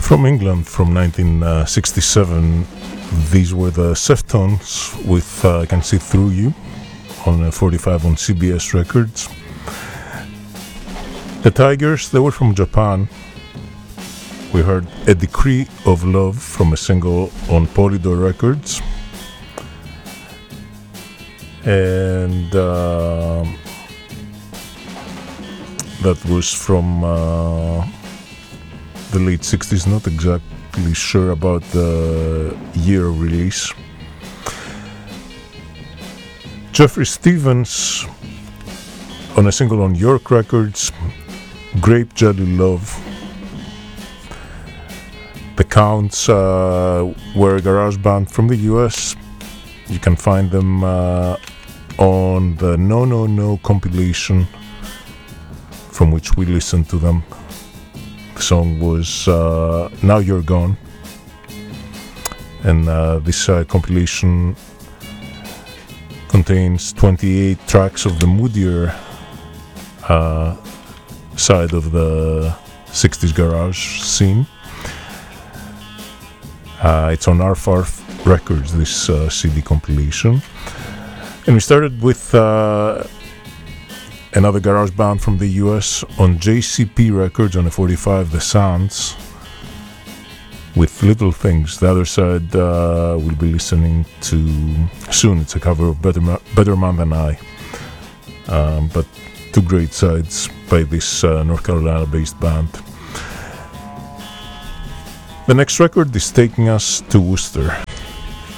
From England from 1967, these were the Seftones with I Can See Through You on 45 on CBS Records. The Tigers, they were from Japan. We heard A Decree of Love from a single on Polydor Records. And that was from the late 60s, not exactly sure about the year of release. Jeffrey Stevens on a single on York Records, Grape Jelly Love. The Counts were a garage band from the US. You can find them on the No No No compilation from which we listened to them. The song was Now You're Gone, and this compilation contains 28 tracks of the moodier side of the 60s garage scene. It's on Arfarth Records, this CD compilation. And we started with another garage band from the US on JCP Records on a 45, The Sands, with Little Things. The other side we'll be listening to soon. It's a cover of Better Man Than I. But two great sides by this North Carolina-based band. The next record is taking us to Worcester.